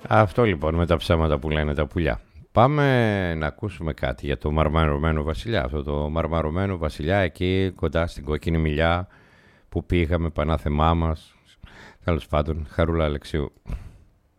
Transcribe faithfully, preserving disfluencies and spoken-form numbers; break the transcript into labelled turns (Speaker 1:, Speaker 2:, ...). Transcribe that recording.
Speaker 1: Αυτό λοιπόν με τα ψέματα που λένε τα πουλιά. Πάμε να ακούσουμε κάτι για το μαρμαρωμένο βασιλιά. Αυτό το μαρμαρωμένο βασιλιά εκεί κοντά στην Κόκκινη Μιλιά που πήγαμε πανάθεμά μας. Τέλος πάντων, Χαρούλα Αλεξίου.